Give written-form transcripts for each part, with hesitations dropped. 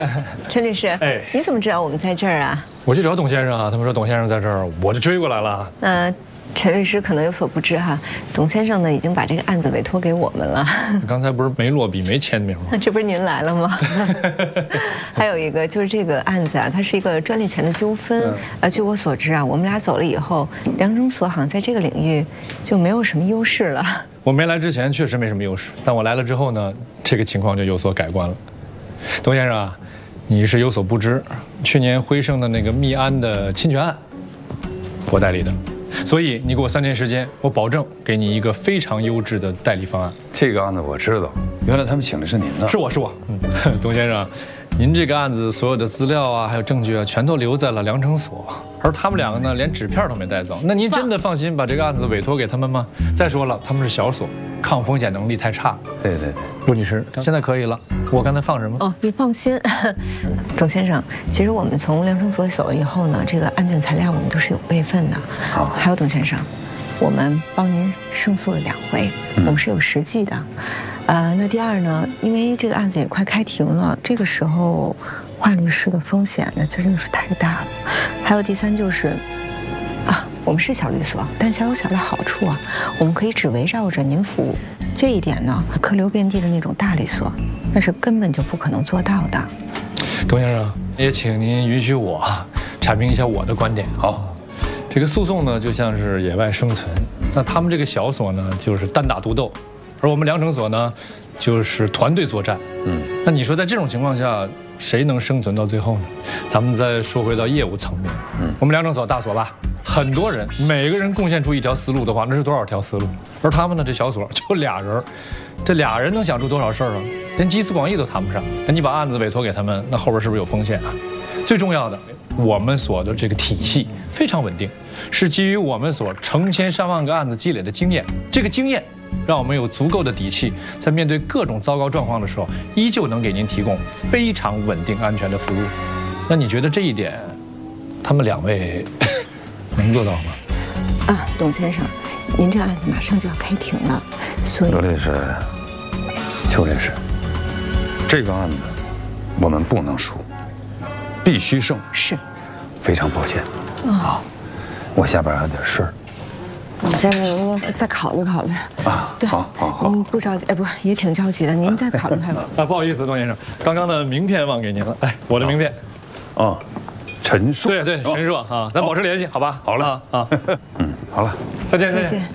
陈律师， 哎， 你怎么知道我们在这儿啊？ 我去找董先生啊，他们说董先生在这儿，我就追过来了。 陈律师可能有所不知哈，董先生呢已经把这个案子委托给我们了。 刚才不是没落笔没签名吗？ 这不是您来了吗？还有一个就是这个案子啊，它是一个专利权的纠纷。据我所知啊，我们俩走了以后，量证所好像在这个领域就没有什么优势了。 我没来之前确实没什么优势，但我来了之后呢，这个情况就有所改观了。董先生啊，你是有所不知，去年辉盛的那个密安的侵权案，我代理的。所以你给我3天时间，我保证给你一个非常优质的代理方案。 这个案子我知道，原来他们请的是您呢。 是我。董先生，您这个案子所有的资料啊，还有证据啊，全都留在了量证所，而他们2个呢，连纸片都没带走。那您真的放心把这个案子委托给他们吗？再说了，他们是小所，抗风险能力太差。 对， 陆女士，现在可以了。我刚才放什么？ 哦，你放心，董先生，其实我们从量证所走了以后呢，这个案卷材料我们都是有备份的。好，还有董先生，我们帮您胜诉了2回，我们是有实际的。那第二呢，因为这个案子也快开庭了，这个时候换律师的风险呢，这真的是太大了。还有第3就是，我们是小律所，但小有小的好处啊，我们可以只围绕着您服务。这一点呢，客流遍地的那种大律所，那是根本就不可能做到的。 董先生，也请您允许我阐明一下我的观点。好，这个诉讼呢，就像是野外生存，那他们这个小所呢，就是单打独斗，而我们量证所呢，就是团队作战。那你说在这种情况下，谁能生存到最后呢？咱们再说回到业务层面，我们量证所大所吧，很多人，每个人贡献出一条思路的话，那是多少条思路？而他们呢，这小所就2人，这2人能想出多少事儿啊？连集思广益都谈不上。那你把案子委托给他们，那后边是不是有风险啊？最重要的，我们所的这个体系非常稳定，是基于我们所成千上万个案子积累的经验。这个经验让我们有足够的底气，在面对各种糟糕状况的时候，依旧能给您提供非常稳定安全的服务。那你觉得这一点，他们2位能做到吗？ 董先生，您这个案子马上就要开庭了，所以罗律师、邱律师，这个案子我们不能输，必须胜。 是， 非常抱歉。好，我下边还有点事儿。 我现在再考虑考虑啊。 对， 好， 不着急，不也挺着急的，您再考虑考虑。 不好意思，董先生，刚刚的名片忘给您了。哎，我的名片。 陈硕。 对，陈硕啊，咱保持联系，好吧？ 好了啊。好了， 再见。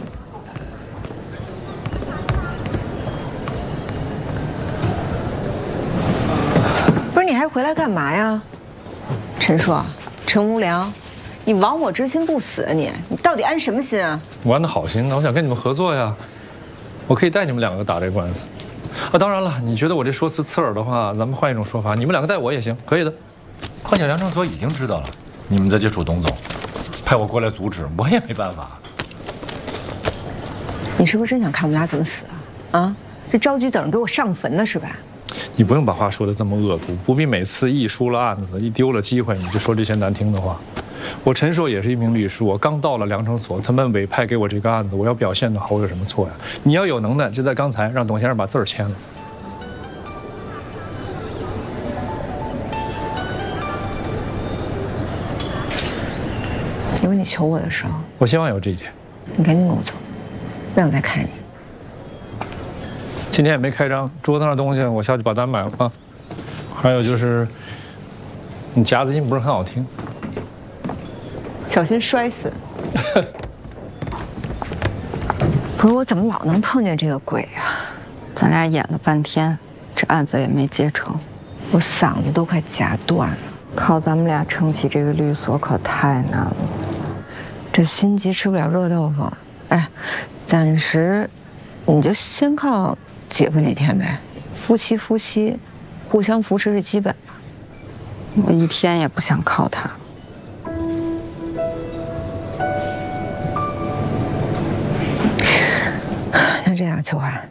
不是，你还回来干嘛呀？陈硕，陈无良，你亡我之心不死啊你到底安什么心啊？ 我安的好心呢，我想跟你们合作呀，我可以带你们2个打这官司。当然了，你觉得我这说辞刺耳的话，咱们换一种说法，你们2个带我也行，可以的。 况且量证所已经知道了你们在接触董总，派我过来阻止，我也没办法。 你是不是真想看我们俩怎么死啊？这着急等着给我上坟呢是吧？ 你不用把话说得这么恶毒，不必每次一输了案子，一丢了机会，你就说这些难听的话。我陈硕也是一名律师，我刚到了量证所，他们委派给我这个案子，我要表现得好，我有什么错呀？你要有能耐，就在刚才让董先生把字儿签了。 有你求我的时候， 我希望有这一天。 你赶紧跟我走，不想再看你。 今天也没开张，桌子上的东西我下去把单买了啊。还有就是，你夹子音不是很好听， 小心摔死。不是我怎么老能碰见这个鬼啊？ 咱俩演了半天，这案子也没结成， 我嗓子都快夹断了。 靠咱们俩撑起这个律所可太难了。 这心急吃不了热豆腐，哎，暂时你就先靠姐夫那天呗，夫妻互相扶持是基本的。 我一天也不想靠他。 那这样，秋华，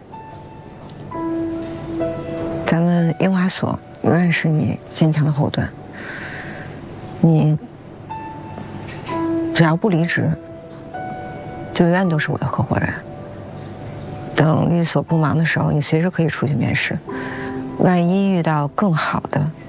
咱们樱花所永远是你坚强的后盾。你只要不离职，就永远都是我的合伙人。等律所不忙的时候，你随时可以出去面试。万一遇到更好的，